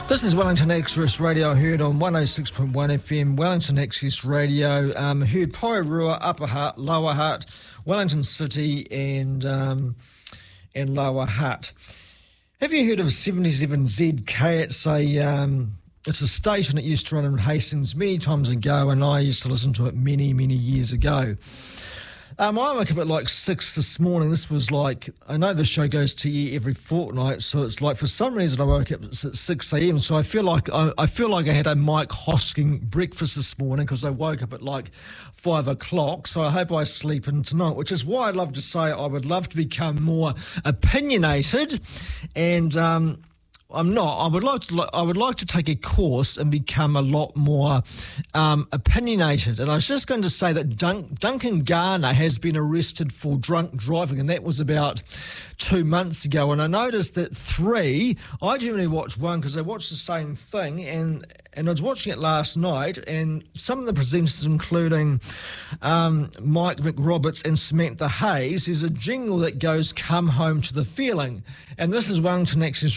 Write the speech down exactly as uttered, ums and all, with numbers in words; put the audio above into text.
This is Wellington Access Radio, heard on one oh six point one F M, Wellington Access Radio, um, heard Porirua, Upper Hutt, Lower Hutt, Wellington City and um, and Lower Hutt. Have you heard of seventy-seven Z K? It's a, um, it's a station that used to run in Hastings many times ago, and I used to listen to it many, many years ago. Um, I woke up at like six this morning. This was like, I know the show goes to you every fortnight, so it's like for some reason I woke up at six a.m. So I feel like I, I feel like I had a Mike Hosking breakfast this morning because I woke up at like five o'clock. So I hope I sleep in tonight, which is why I'd love to say I would love to become more opinionated, and um, I'm not. I would like to. I would like to take a course and become a lot more um, opinionated. And I was just going to say that Dun- Duncan Garner has been arrested for drunk driving, and that was about two months ago. And I noticed that three. I generally watch one because I watch the same thing, and and I was watching it last night. And some of the presenters, including um, Mike McRoberts and Samantha Hayes, there's a jingle that goes "Come home to the feeling," and this is Wellington Access